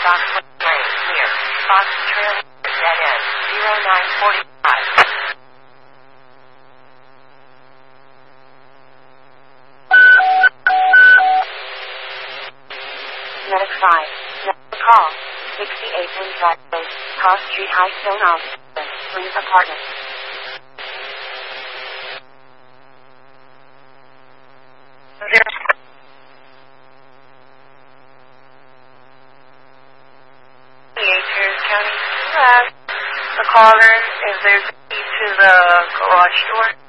Rockwood Lane, near Fox Trail, dead end, 0945. Medic 5. Number call. 68 Windside Place, Cross Street, High Stone, Austin. Please apartment. County, the caller, is there a key to the garage door?